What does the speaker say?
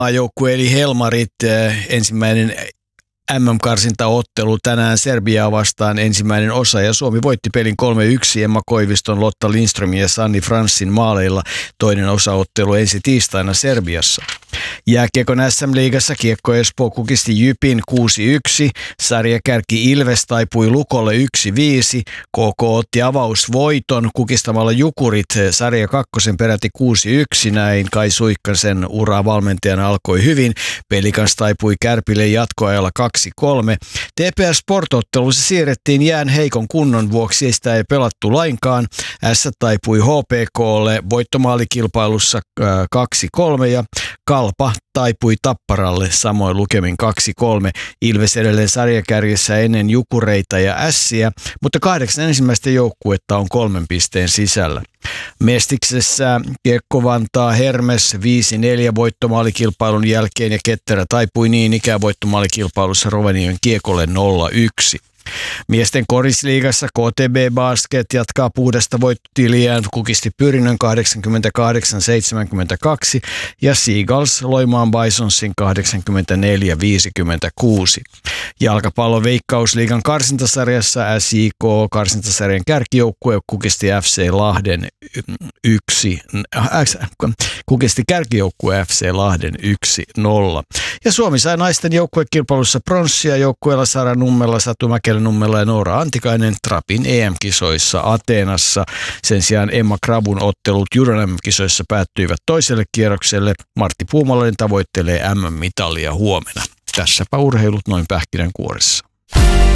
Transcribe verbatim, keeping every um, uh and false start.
Joukkue eli Helmarit, ensimmäinen M M-karsintaottelu tänään Serbiaa vastaan ensimmäinen osa ja Suomi voitti pelin kolme yksi Emma Koiviston, Lotta Lindströmin ja Sanni Franssin maaleilla. Toinen osaottelu ensi tiistaina Serbiassa. Jääkiekon S M-liigassa Kiekko Espoo kukisti Jypin kuusi yksi, sarjakärki Ilves taipui Lukolle yksi viisi, K K otti avausvoiton kukistamalla Jukurit sarja kakkosen peräti kuusi yksi, näin Kai Suikkasen ura valmentajana alkoi hyvin, Pelikans taipui Kärpille jatkoajalla kaksi kolme. T P S Sport-ottelussa siirrettiin jään heikon kunnon vuoksi, sitä ei pelattu lainkaan, S taipui H P K:lle voittomaalikilpailussa kaksi kolme ja Kalpa taipui Tapparalle samoin lukemin kaksi kolme. Ilves edelleen sarjakärjessä ennen Jukureita ja Ässiä, mutta kahdeksan ensimmäistä joukkuetta on kolmen pisteen sisällä. Mestiksessä Kiekko Vantaa Hermes viisi neljä voittomaalikilpailun jälkeen ja Ketterä taipui niin ikään voittomaalikilpailussa Rovaniemi Kiekolle nolla yksi. Miesten korisliigassa K T B Basket jatkaa puhdasta voittotiliään, kukisti Pyrinnön kahdeksankymmentäkahdeksan seitsemänkymmentäkaksi ja Seagulls Loimaan Bisonsin kahdeksankymmentäneljä viisikymmentäkuusi. Jalkapallon Veikkausliigan karsintasarjassa S J K karsintasarjan kärkijoukkue kukisti F C Lahden yksi, äh, kukisti kärkijoukkue F C Lahden yksi nolla. Ja Suomi sai naisten joukkuekilpailussa pronssia joukkueella Sara Nummela, Satu Mäkelä-Nummela ja Noora Antikainen Trapin E M-kisoissa Ateenassa. Sen sijaan Emma Krabun ottelut Judo M M-kisoissa päättyivät toiselle kierrokselle. Martti Puumalainen tavoittelee M M-mitalia huomenna. Tässäpä urheilut noin pähkinänkuoressa.